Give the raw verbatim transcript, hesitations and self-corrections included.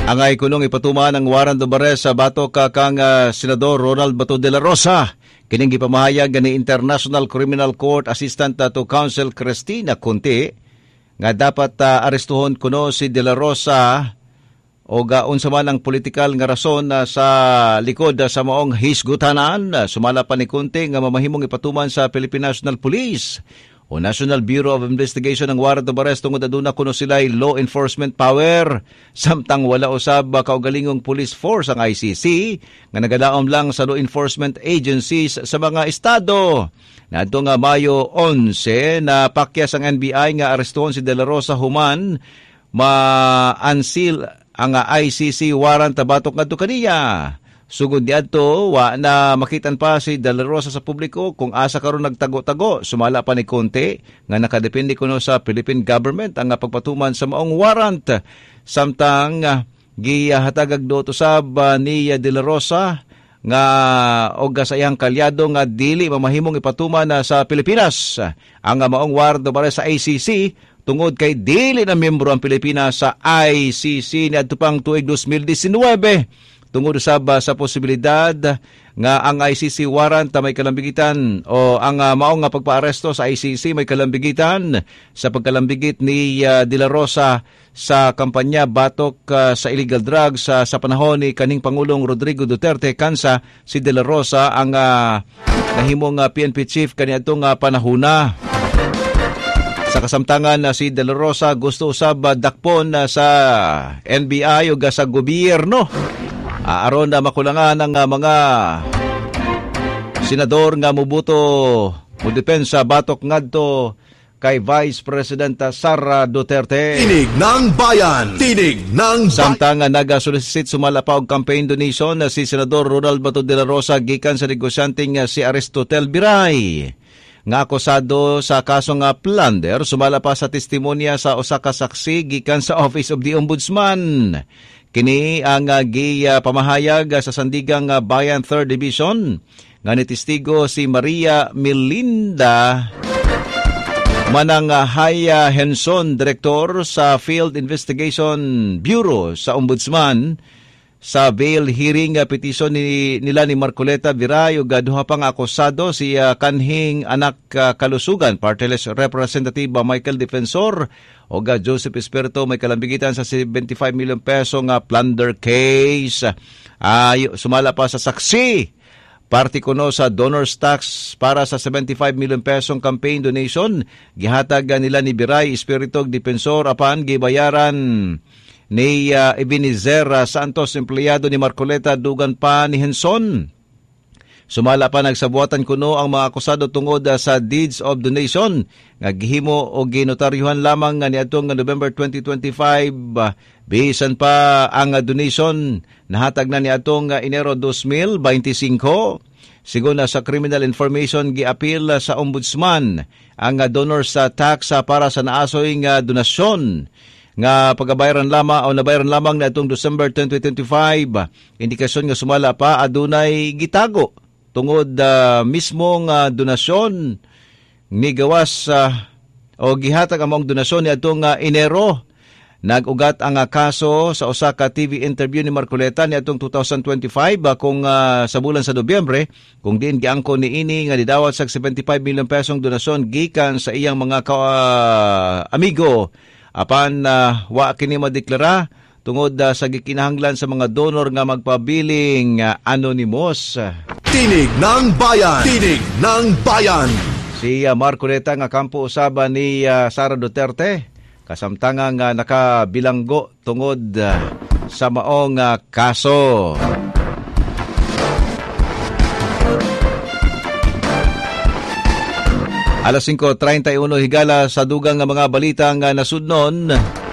Angay kunong ipatuman ang warrant of arrest sa batok kang uh, Senador Ronald Bato de la Rosa. Kining gipamahayag ni International Criminal Court Assistant to Counsel Cristina Conte nga dapat uh, arestuhon kuno si de la Rosa o gaon sa man ang politikal nga rason uh, sa likod uh, sa maong hisgutanan. Uh, sumala pa ni Conte nga mamahimong ipatuman sa Philippine National Police o National Bureau of Investigation ang warrant of arrest tungod aduna kuno sila'y law enforcement power samtang wala usab kaugalingong police force ang I C C nga nagadaom lang sa law enforcement agencies sa mga estado. Nadto nga Mayo onse na pakyas ang N B I nga arestuhon si De La Rosa human ma-unseal ang I C C warrant batok ngadto kaniya. Sugod diadto wa na makitan pa si De La Rosa sa publiko kung asa karon nagtago-tago. Sumala pa ni Conte nga nakadepende kuno sa Philippine government ang pagpatuman sa maong warrant. Samtang uh, gihatagag do usab uh, ni De La Rosa nga og sa iyang kalyado nga dili mamahimong ipatuman uh, sa Pilipinas ang uh, maong warrant para sa I C C tungod kay dili na miyembro ang Pilipinas sa I C C niadto pang tuig twenty nineteen. Tungod usab sa posibilidad nga ang I C C warrant may kalambigitan o ang uh, maong nga pagpaaresto sa I C C may kalambigitan sa pagkalambigit ni uh, De La Rosa sa kampanya batok uh, sa illegal drugs uh, sa panahon ni kaning Pangulong Rodrigo Duterte kansa si De La Rosa ang uh, nahimong uh, P N P chief kaniadtong uh, panahuna. Sa kasamtangan na uh, si De La Rosa gusto usab uh, dakpon uh, sa N B I o sa gobyerno. Uh, aron na makulangan ng uh, mga senador nga mubuto mo depensa batok ngadto kay Vice President Sara Duterte. Tinig ng Bayan! Tinig ng Bayan! Samtang uh, nag-solicit sumala pa og campaign donation na uh, si Senador Ronald Bato de la Rosa gikan sa negosyanteng uh, si Aristotel Biray nga akusado sa kasong uh, plunder. Sumala pa sa testimonya sa usa ka saksi gikan sa Office of the Ombudsman. Kini ang uh, gi uh, pamahayag uh, sa Sandigang uh, Bayan third Division nga nitestigo si Maria Melinda manang uh, Haya Henson, Director sa Field Investigation Bureau sa Ombudsman sa bail hearing uh, petition ni, nila ni Marcoleta Viray ug duha pang akusado si uh, kanhing anak uh, kalusugan Parteles Representative uh, Michael Defensor o uh, Joseph Espirito may kalambigitan sa seventy-five million peso nga plunder case. Uh, sumala pa sa saksi party kuno sa donors tax para sa seventy-five million pesong campaign donation gihatag uh, nila ni Viray Espirito Defensor apan gibayaran ni uh, Ebenezer uh, Santos, empleyado ni Marcoleta, dugan pa ni Henson. Sumala pa nagsabuatan kuno ang mga akusado tungod uh, sa deeds of donation nga gihimo o ginotaryuhan lamang nga niadtong November twenty twenty-five. Uh, bisan pa ang uh, donation nahatag na niadtong uh, Enero twenty twenty-five. Sigon na sa criminal information giapil uh, sa ombudsman ang uh, donors sa uh, tax uh, para sa naasoy nga uh, donasyon nga pagabayaran lamang o nabayaran lamang na itong December twenty twenty-five. Indikasyon nga sumala pa adunay gitago tungod uh, mismong uh, donasyon ni gawas uh, o gihatag ang mong donasyon ni atong uh, Enero. Nag-ugat ang uh, kaso sa usa ka T V interview ni Marcoleta ni atong twenty twenty-five uh, kung uh, sa bulan sa Nobyembre kung diin giangko ni ini nga didawat sa seventy-five million pesong donasyon gikan sa iyang mga ka, uh, amigo. Apan uh, wa kini madeklara tungod uh, sa gikinahanglan sa mga donor nga magpabiling uh, anonymous. Tinig ng Bayan! Tinig ng Bayan! Si uh, Marcoleta nga kampo usaba ni uh, Sara Duterte kasamtangang uh, nakabilanggo tungod uh, sa maong uh, kaso. Alas five thirty-one higala sa dugang nga mga balita nga nasudnon.